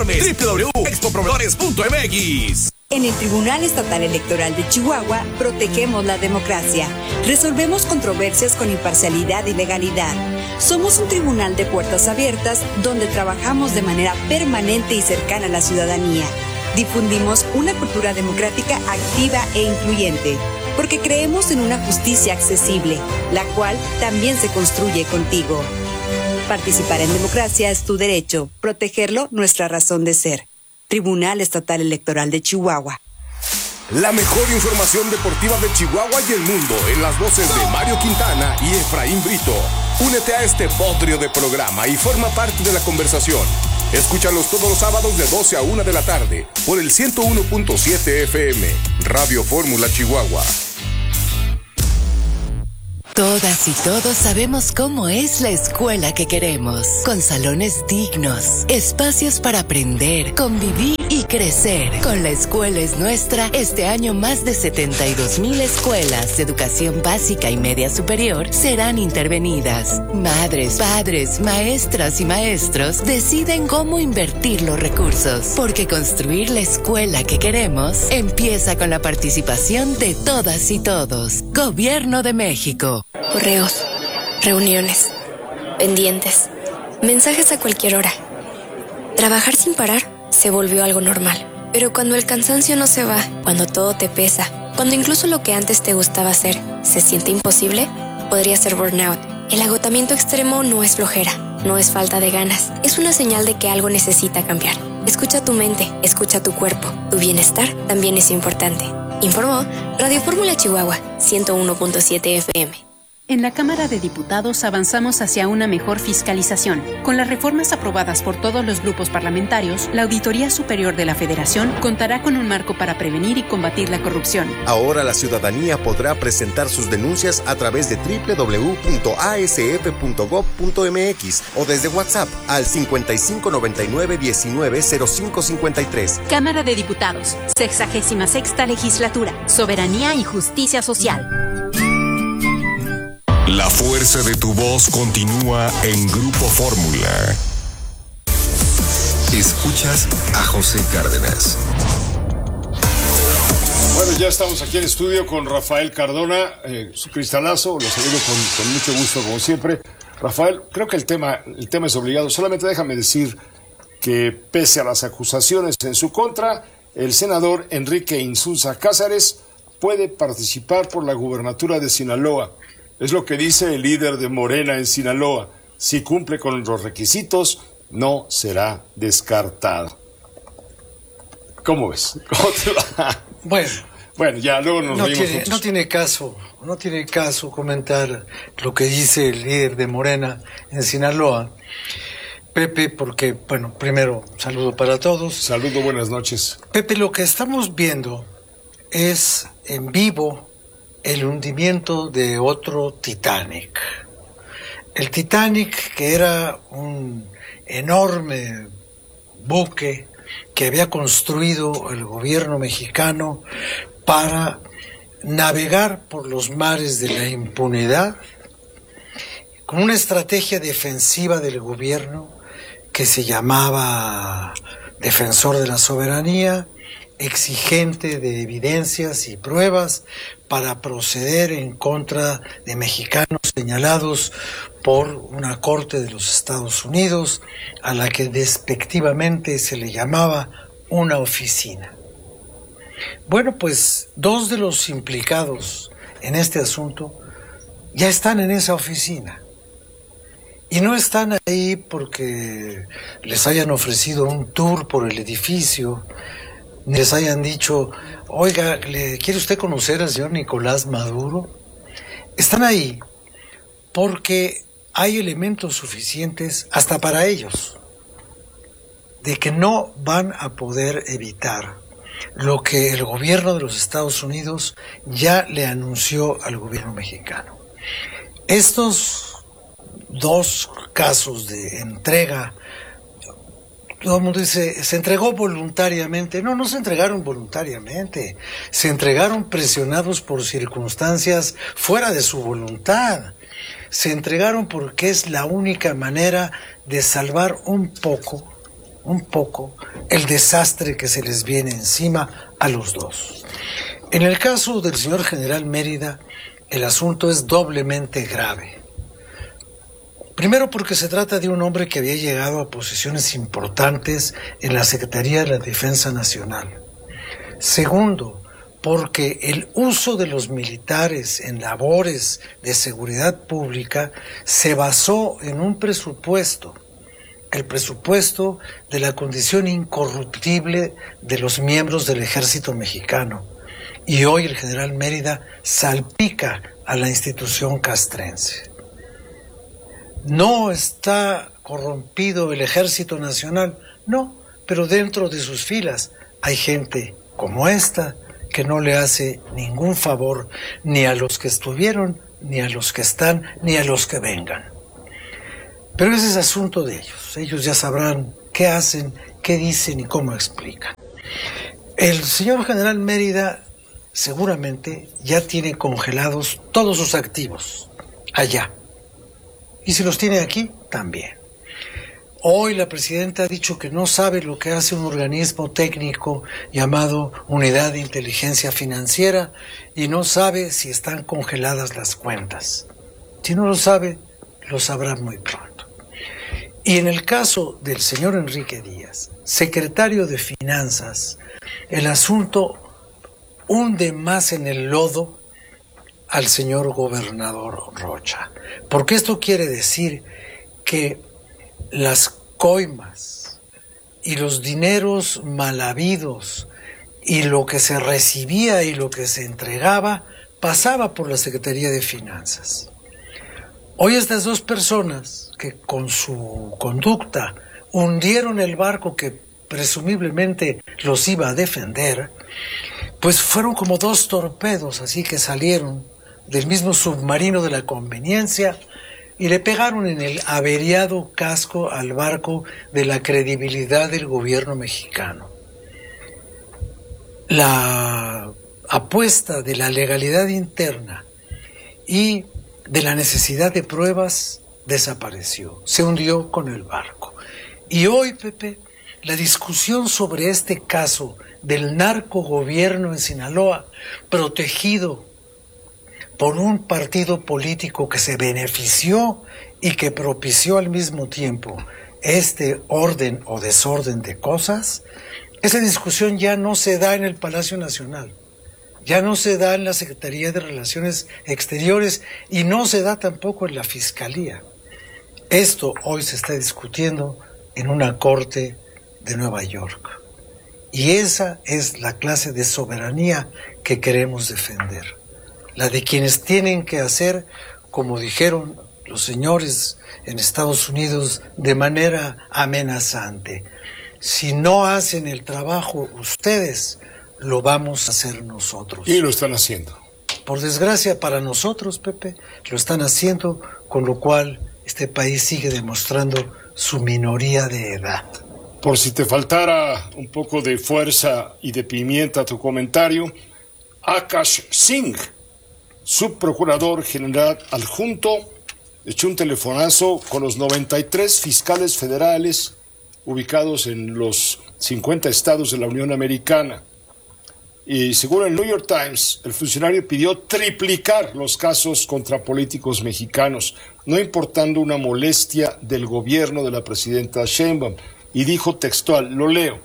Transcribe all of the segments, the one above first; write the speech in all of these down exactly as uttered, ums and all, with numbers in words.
Informe doble u doble u doble u punto expo proveedores punto m x. En el Tribunal Estatal Electoral de Chihuahua protegemos la democracia. Resolvemos controversias con imparcialidad y legalidad. Somos un tribunal de puertas abiertas donde trabajamos de manera permanente y cercana a la ciudadanía. Difundimos una cultura democrática activa e incluyente, porque creemos en una justicia accesible, la cual también se construye contigo. Participar en democracia es tu derecho, protegerlo nuestra razón de ser. Tribunal Estatal Electoral de Chihuahua. La mejor información deportiva de Chihuahua y el mundo en las voces de Mario Quintana y Efraín Brito. Únete a este bodrio de programa y forma parte de la conversación. Escúchalos todos los sábados de doce a una de la tarde por el ciento uno punto siete F M, Radio Fórmula Chihuahua. Todas y todos sabemos cómo es la escuela que queremos, con salones dignos, espacios para aprender, convivir y crecer. Con La Escuela es Nuestra, este año más de setenta y dos mil escuelas de educación básica y media superior serán intervenidas. Madres, padres, maestras y maestros deciden cómo invertir los recursos, porque construir la escuela que queremos empieza con la participación de todas y todos. Gobierno de México. Correos, reuniones, pendientes, mensajes a cualquier hora. Trabajar sin parar se volvió algo normal. Pero cuando el cansancio no se va, cuando todo te pesa, cuando incluso lo que antes te gustaba hacer se siente imposible, podría ser burnout. El agotamiento extremo no es flojera, no es falta de ganas. Es una señal de que algo necesita cambiar. Escucha tu mente, escucha tu cuerpo. Tu bienestar también es importante. Informó Radio Fórmula Chihuahua, ciento uno punto siete F M. En la Cámara de Diputados avanzamos hacia una mejor fiscalización. Con las reformas aprobadas por todos los grupos parlamentarios, la Auditoría Superior de la Federación contará con un marco para prevenir y combatir la corrupción. Ahora la ciudadanía podrá presentar sus denuncias a través de doble u doble u doble u punto a s f punto gob punto m x o desde WhatsApp al cincuenta y cinco noventa y nueve diecinueve cero cinco cincuenta y tres. Cámara de Diputados, sexagésima sexta Legislatura, Soberanía y Justicia Social. La fuerza de tu voz continúa en Grupo Fórmula. Escuchas a José Cárdenas. Bueno, ya estamos aquí en estudio con Rafael Cardona, eh, su cristalazo, lo saludo con, con mucho gusto como siempre. Rafael, creo que el tema, el tema es obligado, solamente déjame decir que pese a las acusaciones en su contra, el senador Enrique Insunza Cázares puede participar por la gubernatura de Sinaloa. Es lo que dice el líder de Morena en Sinaloa. Si cumple con los requisitos, no será descartado. ¿Cómo ves? ¿Cómo te va? Bueno, bueno, ya luego nos no reímos tiene, juntos. no tiene caso, no tiene caso comentar lo que dice el líder de Morena en Sinaloa, Pepe, porque, bueno, primero, saludo para todos. Saludo, buenas noches. Pepe, lo que estamos viendo es en vivo el hundimiento de otro Titanic. El Titanic, que era un enorme buque que había construido el gobierno mexicano para navegar por los mares de la impunidad, con una estrategia defensiva del gobierno que se llamaba defensor de la soberanía, exigente de evidencias y pruebas para proceder en contra de mexicanos señalados por una corte de los Estados Unidos, a la que despectivamente se le llamaba una oficina. Bueno, pues dos de los implicados en este asunto ya están en esa oficina. Y no están ahí porque les hayan ofrecido un tour por el edificio, ni les hayan dicho, oiga, ¿le quiere usted conocer al señor Nicolás Maduro? Están ahí porque hay elementos suficientes hasta para ellos de que no van a poder evitar lo que el gobierno de los Estados Unidos ya le anunció al gobierno mexicano. Estos dos casos de entrega, todo el mundo dice, se entregó voluntariamente. No, no se entregaron voluntariamente. Se entregaron presionados por circunstancias fuera de su voluntad. Se entregaron porque es la única manera de salvar un poco un poco el desastre que se les viene encima a los dos. En el caso del señor general Mérida, el asunto es doblemente grave. Primero porque se trata de un hombre que había llegado a posiciones importantes en la Secretaría de la Defensa Nacional. Segundo, porque el uso de los militares en labores de seguridad pública se basó en un presupuesto, el presupuesto de la condición incorruptible de los miembros del ejército mexicano. Y hoy el general Mérida salpica a la institución castrense. ¿No está corrompido el Ejército Nacional? No, pero dentro de sus filas hay gente como esta que no le hace ningún favor ni a los que estuvieron, ni a los que están, ni a los que vengan. Pero ese es asunto de ellos. Ellos ya sabrán qué hacen, qué dicen y cómo explican. El señor general Mérida seguramente ya tiene congelados todos sus activos allá. Y si los tiene aquí, también. Hoy la presidenta ha dicho que no sabe lo que hace un organismo técnico llamado Unidad de Inteligencia Financiera y no sabe si están congeladas las cuentas. Si no lo sabe, lo sabrá muy pronto. Y en el caso del señor Enrique Díaz, secretario de Finanzas, el asunto hunde más en el lodo al señor gobernador Rocha, porque esto quiere decir que las coimas y los dineros mal habidos y lo que se recibía y lo que se entregaba pasaba por la Secretaría de Finanzas. Hoy estas dos personas que con su conducta hundieron el barco que presumiblemente los iba a defender, pues fueron como dos torpedos, así que salieron del mismo submarino de la conveniencia y le pegaron en el averiado casco al barco de la credibilidad del gobierno mexicano. La apuesta de la legalidad interna y de la necesidad de pruebas desapareció, se hundió con el barco. Y hoy, Pepe, la discusión sobre este caso del narcogobierno en Sinaloa, protegido por un partido político que se benefició y que propició al mismo tiempo este orden o desorden de cosas, esa discusión ya no se da en el Palacio Nacional, ya no se da en la Secretaría de Relaciones Exteriores y no se da tampoco en la Fiscalía. Esto hoy se está discutiendo en una corte de Nueva York. Y esa es la clase de soberanía que queremos defender. La de quienes tienen que hacer, como dijeron los señores en Estados Unidos de manera amenazante. Si no hacen el trabajo ustedes, lo vamos a hacer nosotros. Y lo están haciendo. Por desgracia para nosotros, Pepe, lo están haciendo, con lo cual este país sigue demostrando su minoría de edad. Por si te faltara un poco de fuerza y de pimienta a tu comentario, Akash Singh, subprocurador general adjunto, echó un telefonazo con los noventa y tres fiscales federales ubicados en los cincuenta estados de la Unión Americana. Y según el New York Times, el funcionario pidió triplicar los casos contra políticos mexicanos, no importando una molestia del gobierno de la presidenta Sheinbaum. Y dijo textual, lo leo,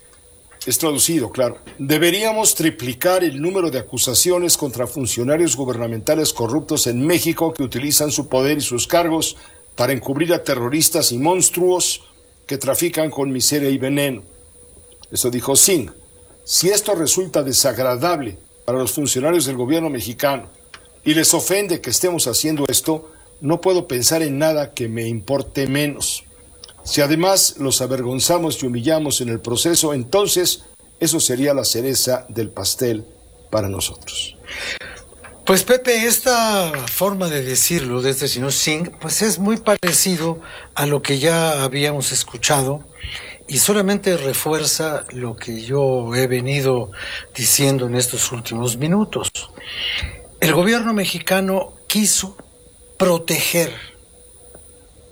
es traducido, claro, deberíamos triplicar el número de acusaciones contra funcionarios gubernamentales corruptos en México que utilizan su poder y sus cargos para encubrir a terroristas y monstruos que trafican con miseria y veneno. Eso dijo Singh. Si esto resulta desagradable para los funcionarios del gobierno mexicano y les ofende que estemos haciendo esto, no puedo pensar en nada que me importe menos. Si además los avergonzamos y humillamos en el proceso, entonces eso sería la cereza del pastel para nosotros. Pues Pepe, esta forma de decirlo de este señor Singh, pues es muy parecido a lo que ya habíamos escuchado y solamente refuerza lo que yo he venido diciendo en estos últimos minutos. El gobierno mexicano quiso proteger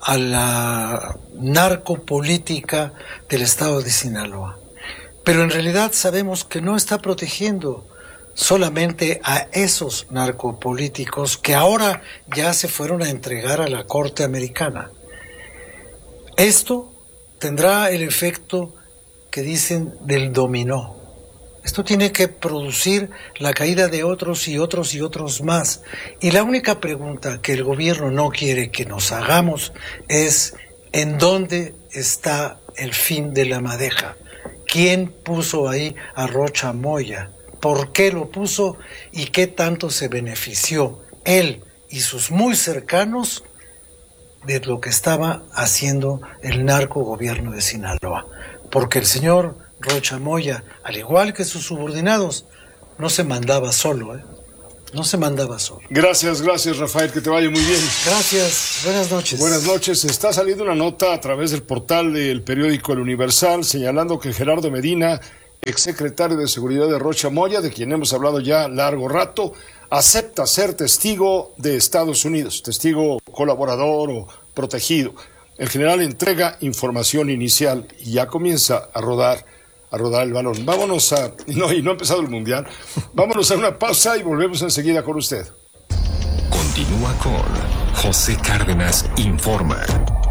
a la narcopolítica del estado de Sinaloa. Pero en realidad sabemos que no está protegiendo solamente a esos narcopolíticos que ahora ya se fueron a entregar a la Corte Americana. Esto tendrá el efecto que dicen del dominó. Esto tiene que producir la caída de otros y otros y otros más. Y la única pregunta que el gobierno no quiere que nos hagamos es ¿en dónde está el fin de la madeja? ¿Quién puso ahí a Rocha Moya? ¿Por qué lo puso y qué tanto se benefició él y sus muy cercanos de lo que estaba haciendo el narcogobierno de Sinaloa? Porque el señor Rocha Moya, al igual que sus subordinados, no se mandaba solo, ¿eh? No se mandaba solo. Gracias, gracias, Rafael, que te vaya muy bien. Gracias, buenas noches. Buenas noches. Está saliendo una nota a través del portal del periódico El Universal señalando que Gerardo Medina, exsecretario de Seguridad de Rocha Moya, de quien hemos hablado ya largo rato, acepta ser testigo de Estados Unidos, testigo colaborador o protegido. El general entrega información inicial y ya comienza a rodar a rodar el balón. Vámonos a... No, y no ha empezado el Mundial. Vámonos a una pausa y volvemos enseguida con usted. Continúa con José Cárdenas Informa.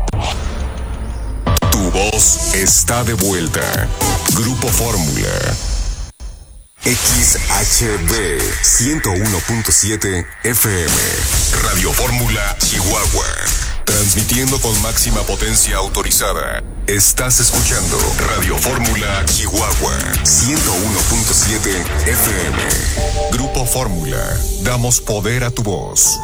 Tu voz está de vuelta. Grupo Fórmula. X H B ciento uno punto siete F M. Radio Fórmula Chihuahua. Transmitiendo con máxima potencia autorizada. Estás escuchando Radio Fórmula Chihuahua ciento uno punto siete F M. Grupo Fórmula. Damos poder a tu voz.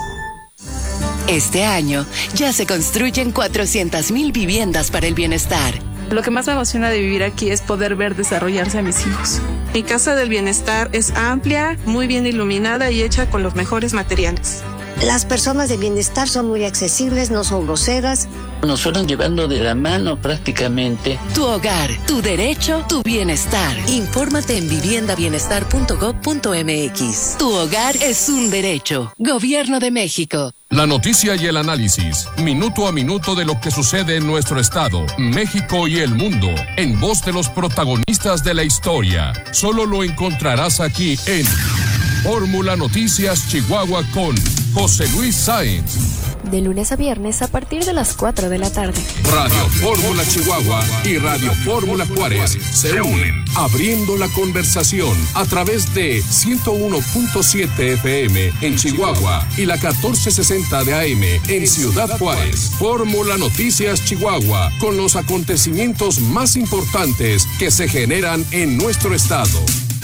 Este año ya se construyen cuatrocientas mil viviendas para el bienestar. Lo que más me emociona de vivir aquí es poder ver desarrollarse a mis hijos. Mi casa del bienestar es amplia, muy bien iluminada y hecha con los mejores materiales. Las personas de bienestar son muy accesibles, no son groseras. Nos fueron llevando de la mano prácticamente. Tu hogar, tu derecho, tu bienestar. Infórmate en vivienda bienestar punto gob punto m x. Tu hogar es un derecho. Gobierno de México. La noticia y el análisis, minuto a minuto de lo que sucede en nuestro estado, México y el mundo, en voz de los protagonistas de la historia. Solo lo encontrarás aquí en Fórmula Noticias Chihuahua con José Luis Sáenz. De lunes a viernes a partir de las cuatro de la tarde. Radio Fórmula Chihuahua y Radio Fórmula Juárez se unen, abriendo la conversación a través de ciento uno punto siete F M en Chihuahua y la catorce sesenta de A M en Ciudad Juárez. Fórmula Noticias Chihuahua, con los acontecimientos más importantes que se generan en nuestro estado.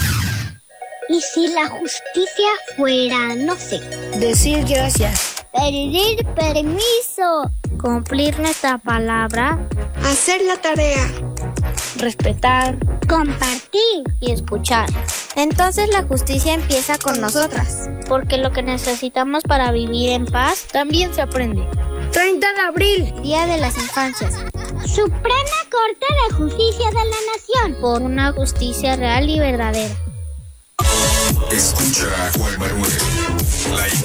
¿Y si la justicia fuera, no sé, decir gracias, pedir permiso, cumplir nuestra palabra, hacer la tarea, respetar, compartir y escuchar? Entonces la justicia empieza con nosotras, porque lo que necesitamos para vivir en paz también se aprende. treinta de abril, Día de las Infancias. Suprema Corte de Justicia de la Nación, por una justicia real y verdadera. Escucha a Juan Manuel. La